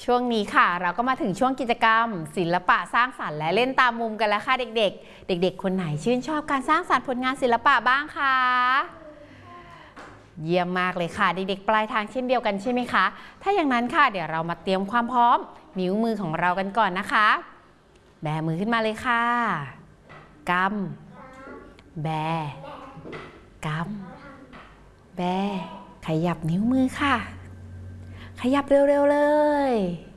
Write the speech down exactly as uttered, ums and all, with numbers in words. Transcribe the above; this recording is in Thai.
ช่วงนี้ค่ะเราก็มาถึงช่วงกิจกรรมศิลปะสร้างสรรค์และเล่นตามมุมกันแล้วค่ะเด็กๆเด็กๆคนไหนชื่นชอบการสร้างสรรค์ผลงานศิลปะบ้างคะเยี่ยมมากเลยค่ะเด็กๆปลายทางเช่นเดียวกันใช่ไหมคะถ้าอย่างนั้นค่ะเดี๋ยวเรามาเตรียมความพร้อมนิ้วมือของเรากันก่อนนะคะแบมือขึ้นมาเลยค่ะกำแบกำแบขยับนิ้วมือค่ะขยับเร็วๆเลย